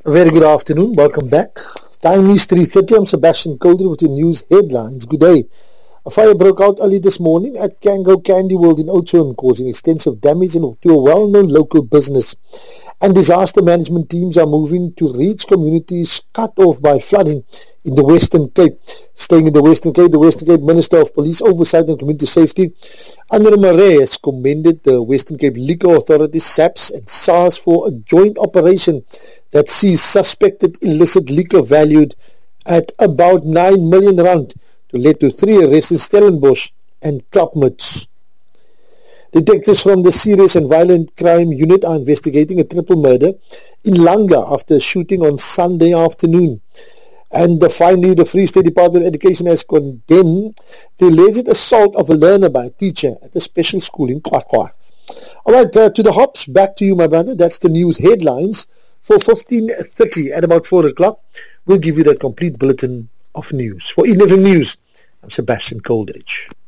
A very good afternoon. Welcome back. Time is 3:30. I'm Sebastian Calder with your news headlines. Good day. A fire broke out early this morning at Kango Candy World in Oudtshoorn, causing extensive damage to a well-known local business. And disaster management teams are moving to reach communities cut off by flooding in the Western Cape. Staying in the Western Cape Minister of Police Oversight and Community Safety, Andre Marais, has commended the Western Cape Liquor Authority, SAPS and SARS for a joint operation that sees suspected illicit liquor valued at about 9 million rand to lead to 3 arrests in Stellenbosch and Klapmuts. Detectives from the Serious and Violent Crime Unit are investigating a triple murder in Langa after a shooting on Sunday afternoon. And finally, the Free State Department of Education has condemned the alleged assault of a learner by a teacher at a special school in Kwakwa. Alright, to the hops, back to you, my brother. That's the news headlines for 15:30 at about 4 o'clock. We'll give you that complete bulletin of news. For EFM News, I'm Sebastian Coldridge.